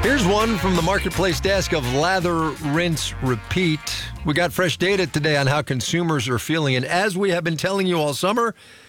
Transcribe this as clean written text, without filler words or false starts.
Here's one from the marketplace desk of Lather, Rinse, Repeat. We got fresh data today on how consumers are feeling. And as we have been telling you all summer,